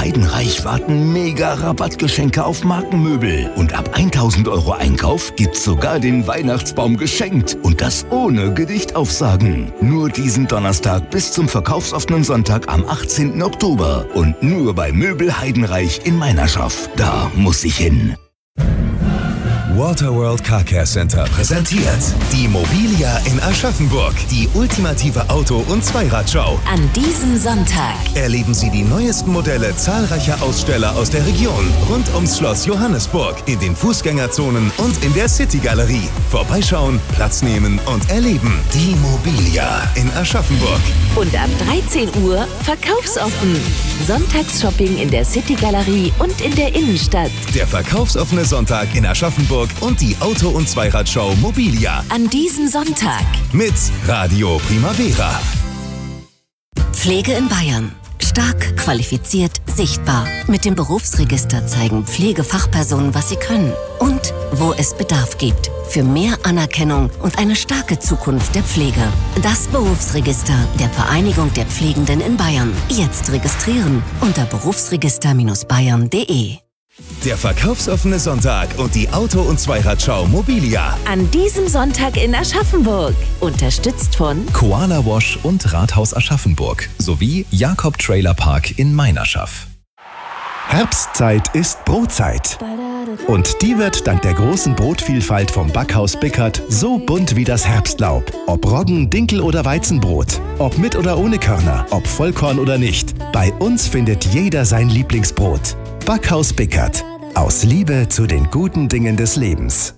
Heidenreich warten mega Rabattgeschenke auf Markenmöbel. Und ab 1.000 € Einkauf gibt's sogar den Weihnachtsbaum geschenkt. Und das ohne Gedichtaufsagen. Nur diesen Donnerstag bis zum verkaufsoffenen Sonntag am 18. Oktober. Und nur bei Möbel Heidenreich in Meinerschaft. Da muss ich hin. Waterworld Car Care Center präsentiert die Mobilia in Aschaffenburg, die ultimative Auto- und Zweiradschau. An diesem Sonntag Erleben Sie die neuesten Modelle zahlreicher Aussteller aus der Region rund ums Schloss Johannesburg, in den Fußgängerzonen und in der City-Galerie. Vorbeischauen, Platz nehmen und erleben. Die Mobilia in Aschaffenburg. und ab 13 Uhr verkaufsoffen. Sonntagsshopping in der City-Galerie und in der Innenstadt. Der verkaufsoffene Sonntag in Aschaffenburg und die Auto- und Zweiradschau Mobilia. An diesem Sonntag. Mit Radio Primavera. Pflege in Bayern. Stark, qualifiziert, sichtbar. Mit dem Berufsregister zeigen Pflegefachpersonen, was sie können und wo es Bedarf gibt. Für mehr Anerkennung und eine starke Zukunft der Pflege. Das Berufsregister der Vereinigung der Pflegenden in Bayern. Jetzt registrieren unter berufsregister-bayern.de. Der verkaufsoffene Sonntag und die Auto- und Zweiradschau Mobilia. An diesem Sonntag in Aschaffenburg. Unterstützt von Koala Wash und Rathaus Aschaffenburg sowie Jakob Trailer Park in Meinerschaft. Herbstzeit ist Brotzeit. Und die wird dank der großen Brotvielfalt vom Backhaus Bickert so bunt wie das Herbstlaub. Ob Roggen, Dinkel oder Weizenbrot. Ob mit oder ohne Körner. Ob Vollkorn oder nicht. Bei uns findet jeder sein Lieblingsbrot. Backhaus Bickert. Aus Liebe zu den guten Dingen des Lebens.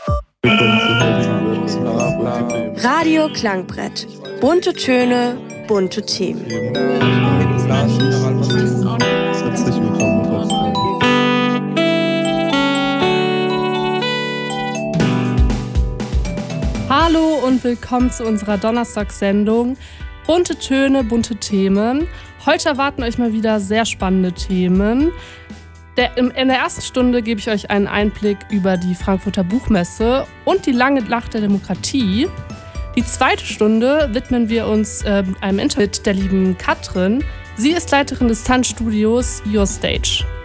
Radio Klangbrett. Bunte Töne, bunte Themen. Herzlich willkommen. Hallo und willkommen zu unserer Donnerstagssendung Bunte Töne, bunte Themen. Heute erwarten euch mal wieder sehr spannende Themen. In der ersten Stunde gebe ich euch einen Einblick über die Frankfurter Buchmesse und die lange Nacht der Demokratie. Die zweite Stunde widmen wir uns einem Interview mit der lieben Katrin. Sie ist Leiterin des Tanzstudios Your Stage.